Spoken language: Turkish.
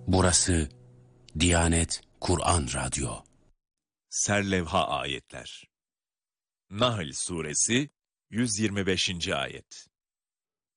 Burası Diyanet Kur'an Radyo. Serlevha ayetler. Nahl suresi 125. ayet.